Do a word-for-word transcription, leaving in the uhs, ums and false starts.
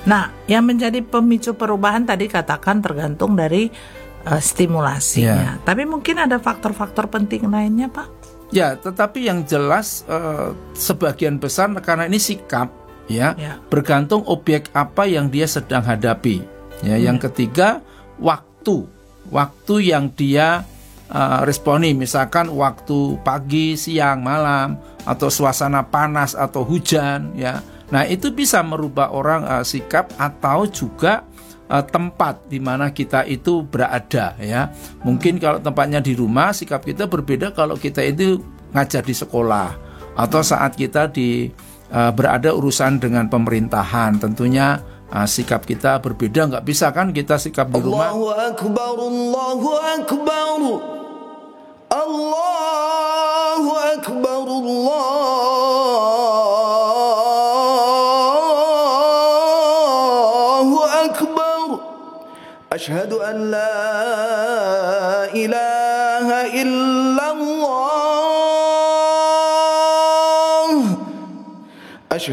Nah, yang menjadi pemicu perubahan tadi katakan tergantung dari uh, stimulasinya. Ya. Tapi mungkin ada faktor-faktor penting lainnya, Pak? Ya, tetapi yang jelas uh, sebagian besar karena ini sikap, ya, ya, bergantung objek apa yang dia sedang hadapi. Ya, hmm. Yang ketiga, waktu, waktu yang dia uh, responi, misalkan waktu pagi, siang, malam, atau suasana panas atau hujan, ya. Nah, itu bisa merubah orang uh, sikap atau juga uh, tempat di mana kita itu berada, ya. Mungkin kalau tempatnya di rumah, sikap kita berbeda kalau kita itu ngajar di sekolah atau saat kita di uh, berada urusan dengan pemerintahan. Tentunya uh, sikap kita berbeda, nggak bisa kan kita sikap di rumah. Allahu Akbar, Allahu Akbar, Allahu Akbar, Allahu Akbar, Ashhadu an la ilaha illallah.